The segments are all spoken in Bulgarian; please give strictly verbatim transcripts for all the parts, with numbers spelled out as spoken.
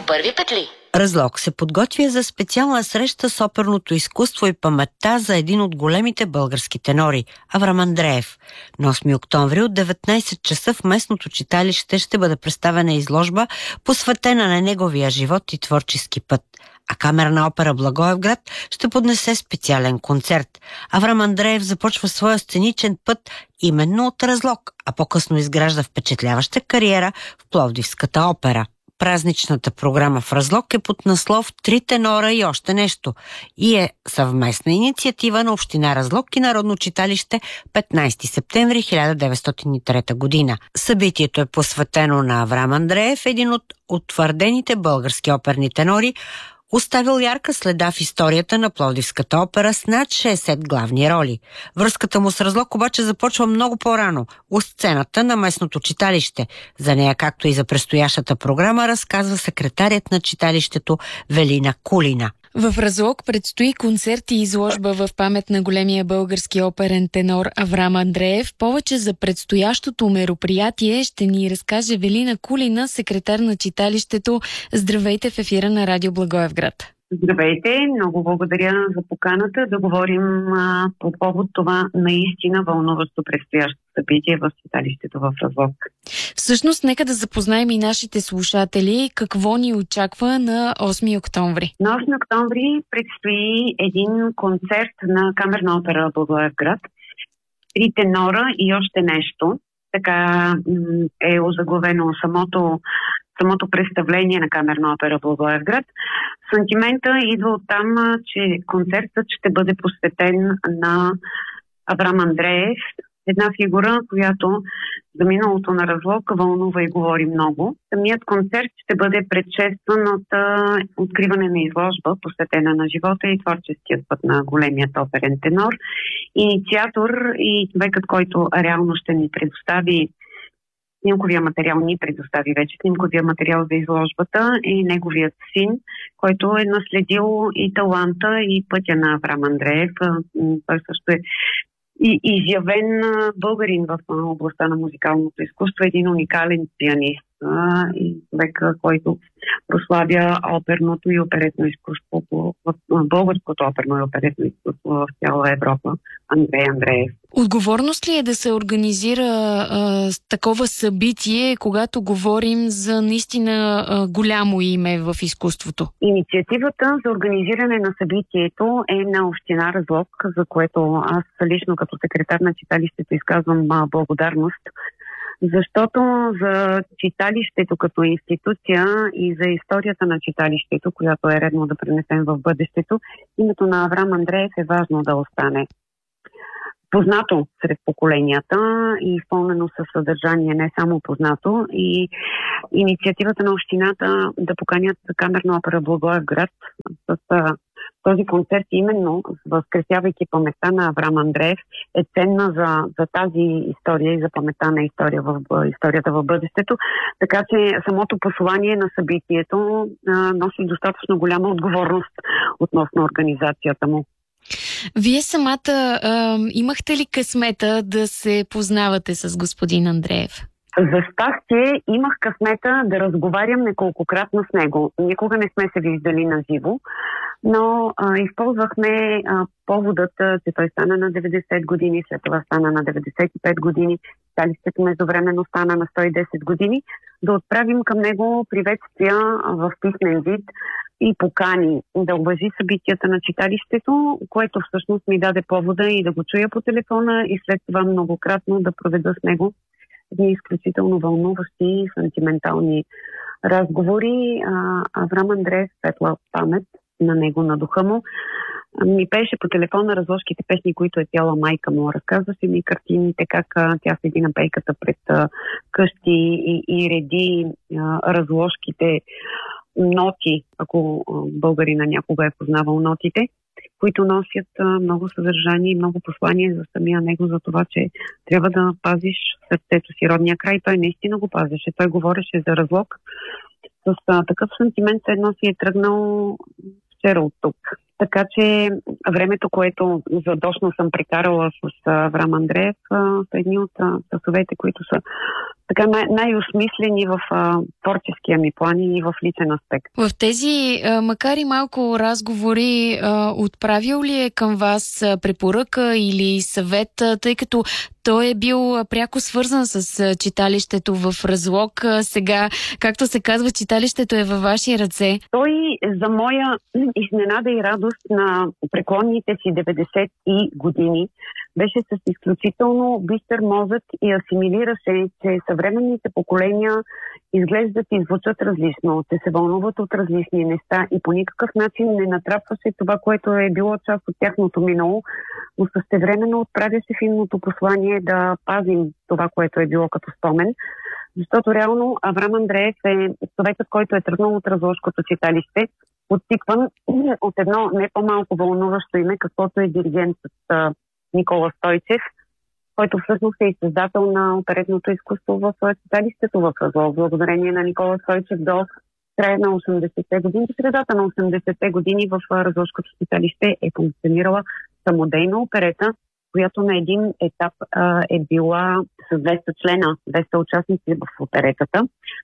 първи петли. Разлог се подготвя за специална среща с оперното изкуство и паметта за един от големите български тенори – Аврам Андреев. На осми октомври от деветнайсет часа в местното читалище ще бъде представена изложба, посветена на неговия живот и творчески път. А Камерна опера Благоевград ще поднесе специален концерт. Аврам Андреев започва своя сценичен път именно от Разлог, а по-късно изгражда впечатляваща кариера в Пловдивската опера. Празничната програма в Разлог е под наслов «Три тенора и още нещо» и е съвместна инициатива на Община Разлог и Народно читалище петнайсети септември хиляда деветстотин и трета година. Събитието е посветено на Аврам Андреев, един от утвърдените български оперни тенори, оставил ярка следа в историята на Пловдивската опера с над шейсет главни роли. Връзката му с Разлог обаче започва много по-рано, у сцената на местното читалище. За нея, както и за предстоящата програма, разказва секретарят на читалището Велина Кулина. В Разлог предстои концерт и изложба в памет на големия български оперен тенор Аврам Андреев. Повече за предстоящото мероприятие ще ни разкаже Велина Кулина, секретар на читалището. Здравейте в ефира на Радио Благоевград. Здравейте, много благодаря за поканата да говорим а, по повод това наистина вълнуващо предстоящо събитие в читалището в Разлог. Всъщност, нека да запознаем и нашите слушатели какво ни очаква на осми октомври. На осми октомври предстои един концерт на Камерна опера Благоевград. Три тенора и още нещо. Така е озаглавено самото самото представление на Камерна опера Благоевград. Сантимента идва от там, че концертът ще бъде посветен на Аврам Андреев, една фигура, която за миналото на Разлог вълнува и говори много. Самият концерт ще бъде предшестван от а, откриване на изложба, посветена на живота и творческият път на големият оперен тенор. Инициатор и човекът, който реално ще ни предостави снимковия материал, ни предостави вече снимковия материал за изложбата, и неговият син, който е наследил и таланта, и пътя на Аврам Андреев. Той също е и изявен българин в областта на музикалното изкуство, един уникален пианист и човек, който прославя оперното и оперетно изкуство, в българското оперно и оперетно изкуство в цяла Европа. Андрей Андреев. Отговорност ли е да се организира а, такова събитие, когато говорим за наистина а, голямо име в изкуството? Инициативата за организиране на събитието е на Община Разлог, за което аз лично като секретар на читалището изказвам а, благодарност. Защото за читалището като институция и за историята на читалището, която е редно да пренесем в бъдещето, името на Аврам Андреев е важно да остане познато сред поколенията и изпълнено със съдържание, не само познато. И инициативата на общината да поканят Камерна опера Благоевград с този концерт, именно възкресявайки паметта на Аврам Андреев, е ценна за, за тази история и за паметта на история в, историята в бъдещето. Така че самото послание на събитието а, носи достатъчно голяма отговорност относно организацията му. Вие самата а, имахте ли късмета да се познавате с господин Андреев? За щастие имах късмета да разговарям неколкократно с него. Никога не сме се виждали на живо, но а, използвахме а, поводът, че той стана на деветдесет години, след това стана на деветдесет и пет години, читалището междувременно стана на сто и десет години, да отправим към него приветствия в писмен вид и покани да уважи събитията на читалището, което всъщност ми даде повода и да го чуя по телефона и след това многократно да проведа с него едни изключително вълнуващи и сантиментални разговори. А, Аврам Андреев, светла памет на него, на духа му, ми пееше по телефона разложките песни, които е пяла майка му. Разказваше ми картините, как а, тя седи на пейката пред а, къщи и, и реди а, разложките ноти, ако а, българина някога е познавал нотите, които носят а, много съдържание и много послание за самия него, за това, че трябва да пазиш сърцето си, родния край. Той наистина го пазеше. Той говореше за Разлог с а, такъв сантимент, едно си е тръгнал вчера от тук. Така че времето, което задочно съм прекарала с Аврам Андреев, са едни от часовете, които са така най- най-осмислени в а, творческия ми план и в личен аспект. В тези, а, макар и малко разговори, а, отправил ли е към вас а, препоръка или съвет, а, тъй като той е бил пряко свързан с а, читалището в Разлог. А, сега, както се казва, читалището е във ваши ръце. Той за моя изненада и радост на преклонните си деветдесет години беше с изключително бистър мозък и асимилираше, че съвременните поколения изглеждат и звучат различно, че се вълнуват от различни неща и по никакъв начин не натрапваше това, което е било част от тяхното минало, но същевременно отправяше финното послание да пазим това, което е било като спомен. Защото реално Аврам Андреев е човекът, който е тръгнал от Разложкото читалище, подтикван от едно не по-малко вълнуващо име, каквото е диригентът Никола Стойчев, който всъщност е и създател на оперетното изкуство в читалището в Разлог. Благодарение на Никола Стойчев до края на осемдесетте години, средата на осемдесетте години в Разложкото читалище е функционирала самодейна оперета, която на един етап а, е била с двеста члена, двеста участници в оперетата.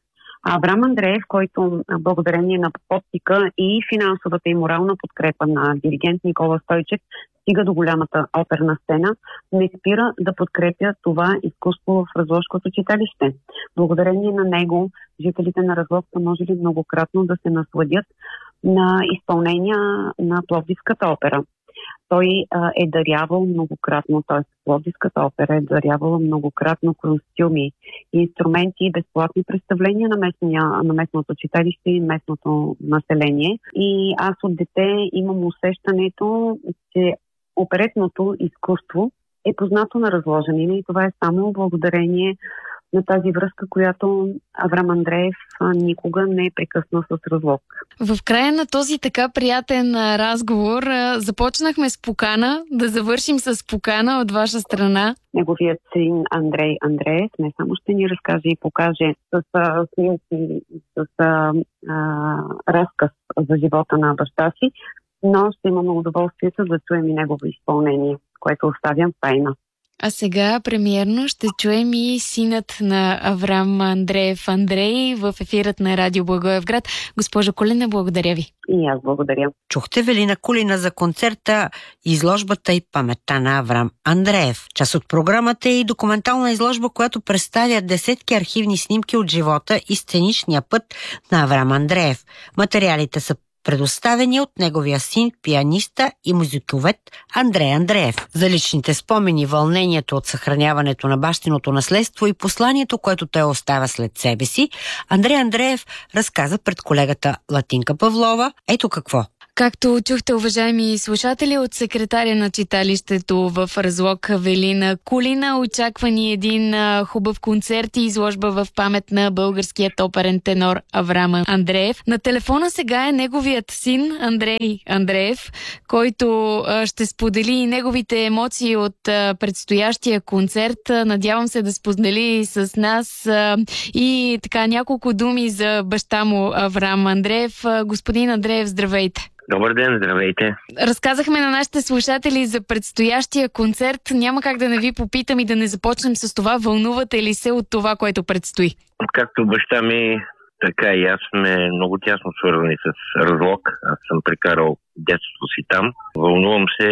А Аврам Андреев, който благодарение на подтика и финансовата и морална подкрепа на диригент Никола Стойчев стига до голямата оперна сцена, не спира да подкрепя това изкуство в Разложкото читалище. Благодарение на него жителите на Разлог са можели многократно да се насладят на изпълнения на Пловдивската опера. Той а, е дарявал многократно, т.е. Пловдивската опера е дарявала многократно костюми, инструменти и безплатни представления на, местния, на местното читалище и местното население. И аз от дете имам усещането, че оперетното изкуство е познато на разложенина и това е само благодарение на тази връзка, която Аврам Андреев никога не е прекъснал с Разлог. В края на този така приятен разговор започнахме с покана, да завършим с покана от ваша страна. Неговият син Андрей Андреев не само ще ни разкаже и покаже с снимки, с а, а, разказ за живота на баща си, но ще имаме удоволствието да чуем и негово изпълнение, което оставям в тайна. А сега премиерно ще чуем и синът на Аврам Андреев Андрей в ефирът на Радио Благоевград. Госпожо Кулина, благодаря ви. И аз благодаря. Чухте Велина Кулина за концерта, изложбата и паметта на Аврам Андреев. Част от програмата е и документална изложба, която представя десетки архивни снимки от живота и сценичния път на Аврам Андреев. Материалите са предоставени от неговия син, пианиста и музиковед Андрей Андреев. За личните спомени, вълнението от съхраняването на бащиното наследство и посланието, което той оставя след себе си, Андрей Андреев разказа пред колегата Латинка Павлова. Ето какво. Както чухте, уважаеми слушатели, от секретаря на читалището в Разлог Велина Кулина, очаква ни един а, хубав концерт и изложба в памет на българският оперен тенор Аврам Андреев. На телефона сега е неговият син Андрей Андреев, който а, ще сподели и неговите емоции от а, предстоящия концерт. Надявам се да сподели с нас а, и така няколко думи за баща му Аврам Андреев. А, господин Андреев, здравейте! Добър ден, здравейте! Разказахме на нашите слушатели за предстоящия концерт. Няма как да не ви попитам и да не започнем с това. Вълнувате ли се от това, което предстои? Както баща ми, така и аз сме много тясно свързани с Разлог. Аз съм прекарал детството си там. Вълнувам се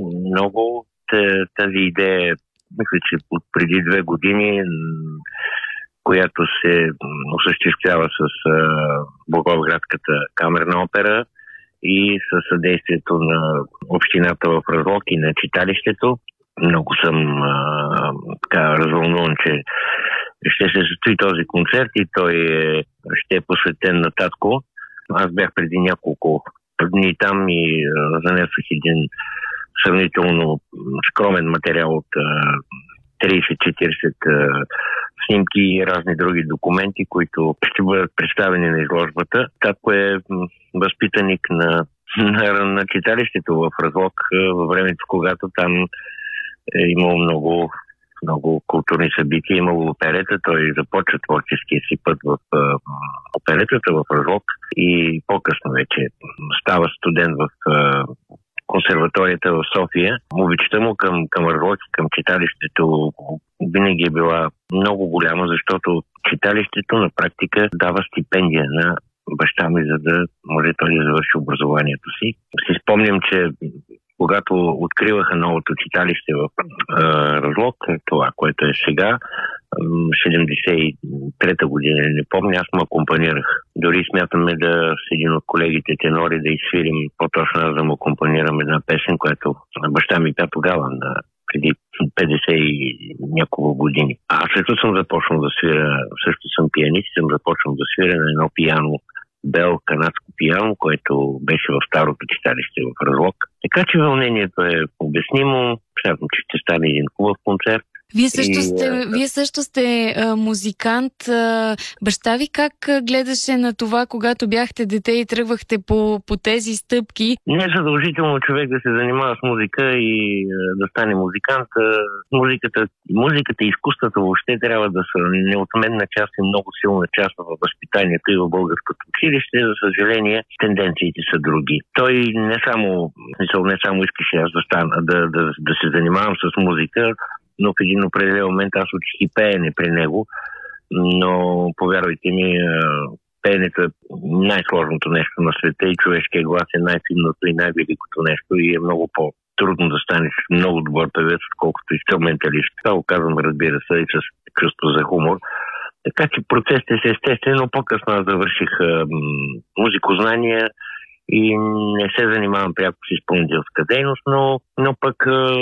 много. Тази идея, мисля, че от преди две години, която се осъществява с Благоевградската камерна опера и със съдействието на общината в Разлог и на читалището. Много съм а, така развълнуван, че ще се състои този концерт и той е, ще е посветен на татко. Аз бях преди няколко дни там и а, занесох един сравнително скромен материал от а, трийсет-четирийсет а, снимки и разни други документи, които ще бъдат представени на изложбата. Татко е възпитаник на, на, на читалището в Разлог във времето, когато там е имало много, много културни събития, имало оперета. Той започва творческия си път в а, оперетата в Разлог и по-късно вече става студент в а, консерваторията в София. Обичта му към, към Разлог, към читалището винаги е била много голяма, защото читалището на практика дава стипендия на баща ми, за да може той да завърши образованието си. Си спомням, че когато откриваха новото читалище в а, Разлог, това, което е сега, седемдесет и трета година, не помня, аз му акомпанирах. Дори смятаме да с един от колегите тенори да изсвирим, по-точно аз да му акомпанирам една песен, която баща ми пя тогава, на преди петдесет и няколко години. Аз също съм започнал да свира, също съм пианист, съм започнал да свира на едно пиано, Бел, канадско пиано, което беше в старото читалище в Разлог. Така че вълнението е обяснимо. Смятам, че ще стане един хубав концерт. Вие също и, сте, а... вие също сте а, музикант. А, баща ви как гледаше на това, когато бяхте дете и тръгвахте по, по тези стъпки? Не е задължително човек да се занимава с музика и а, да стане музикант. Музиката, музиката и изкуствата въобще трябва да са неотменна част и много силна част в възпитанието и в българското училище. За съжаление, тенденциите са други. Той не само, не само искаше аз да, стана, да, да, да се занимавам с музика, но в един определен момент аз учих и пеене при него, но повярвайте ми, пеенето е най-сложното нещо на света и човешкият глас е най-финното и най-великото нещо и е много по-трудно да станеш много добър певец, отколкото инструменталист. Това го казвам, разбира се, и с чувство за хумор. Така че процесът е естествен, но по-късно аз завърших музикознания и не се занимавам пряко с изпълнителска дейност, но, но пък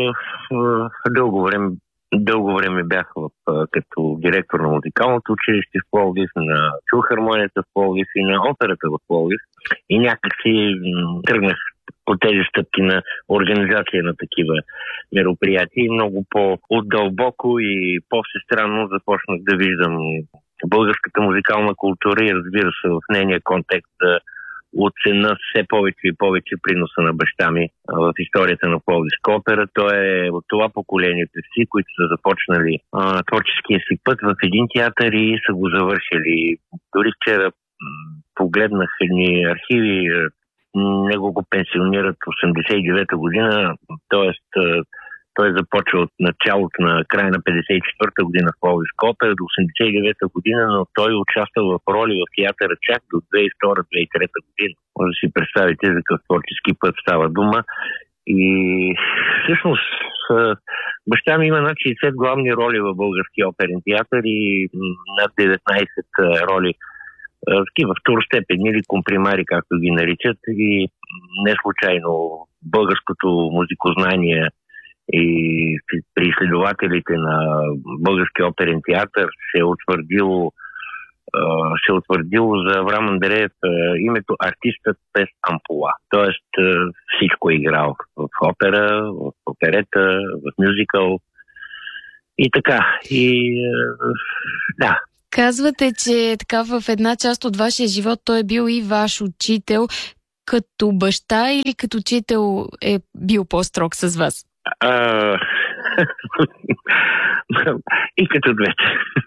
в дълго време Дълго време бях в, като директор на музикалното училище в Пловдив, на филхармонията в Пловдив и на операта в Пловдив. И някак си тръгнах по тези стъпки на организация на такива мероприятия и много по-отдълбоко и по-всестранно започнах да виждам българската музикална култура и разбира се в нейния контекст да оценя все повече и повече приноса на баща ми в историята на Пловдивска опера. Той е от това поколение певци, които са започнали а, творческия си път в един театър и са го завършили. Дори вчера м- погледнах едни архиви, него го пенсионират в осемдесет и девета година, т.е. той започва от началото на края на петдесет и четвърта година в Пловдивска опера до осемдесет и девета година, но той участва в роли в театъра чак до две хиляди и втора - две хиляди и трета година. Може да си представите за какъв творчески път става дума. И всъщност баща ми има над шейсет главни роли в Българския оперен театър и над деветнайсет роли такива второстепенни или компримари, както ги наричат. И не случайно българското музикознание и при изследователите на Българския оперен театър се е утвърдило, се е утвърдило за Аврам Андреев името артистът без ампула. Тоест всичко е играл в опера, в оперета, в мюзикъл и така. И да. Казвате, че така в една част от вашия живот той е бил и ваш учител. Като баща или като учител е бил по-строг с вас? А... и като двете.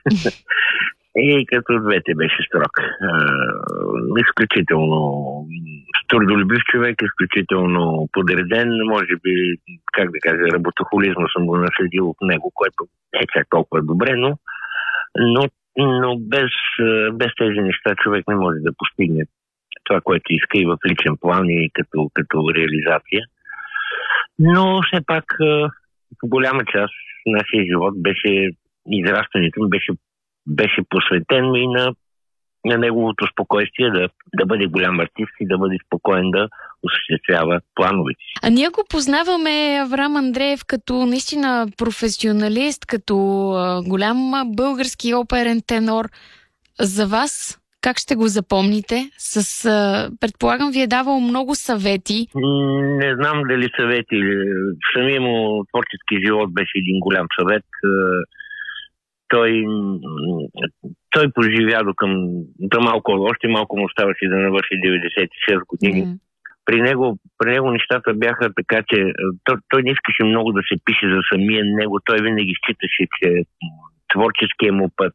И като двете беше строг. Изключително трудолюбив човек, изключително подреден. Може би, как да кажа, работохолизма съм го наследил от него, което е чак толкова добре, но, но, но без, без тези неща човек не може да постигне това, което иска и в личен план и като, като реализация. Но все пак в голяма част нашия живот беше, израстването беше, беше посветен и на, на неговото спокойствие да, да бъде голям артист и да бъде спокоен да осъществява плановете си. А ние го познаваме Аврам Андреев като наистина професионалист, като а, голям български оперен тенор. За вас как ще го запомните? С, а, предполагам, ви е давал много съвети. Не знам дали съвети. Самия му творчески живот беше един голям съвет. Той, той преживя до към до малко, още малко му оставаше да навърши деветдесет и шест години. Mm. При него, при него нещата бяха така, че той, той не искаше много да се пише за самия него. Той винаги считаше, че творческия му път,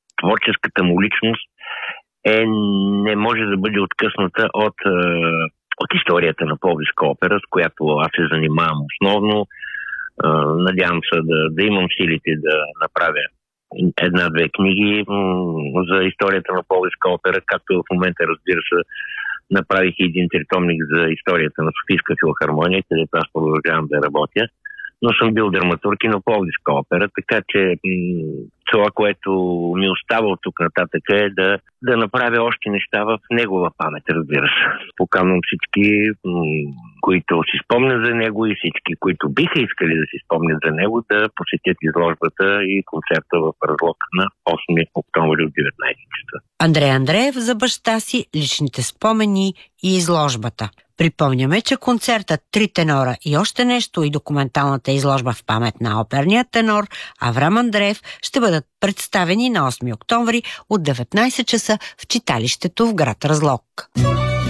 творческата му личност е, не може да бъде откъсната от, от историята на Пловдивска опера, с която аз се занимавам основно. Надявам се да, да имам силите да направя една-две книги за историята на Пловдивска опера, както в момента, разбира се, направих един тритомник за историята на Софийска филхармония, където аз продължавам да работя. Но съм бил драматург и на Пловдивска опера, така че това, което ми остава от тук нататък е да, да направя още неща в негова памет, разбира се. Поканвам всички, които си спомнят за него и всички, които биха искали да си спомнят за него, да посетят изложбата и концерта в Разлог на осми октомври от деветнайсет часа. Андрей Андреев за баща си, личните спомени и изложбата. Припомняме, че концертът Три тенора и още нещо и документалната изложба в памет на оперния тенор Аврам Андреев ще бъдат представени на осми октомври от деветнайсет часа в читалището в град Разлог.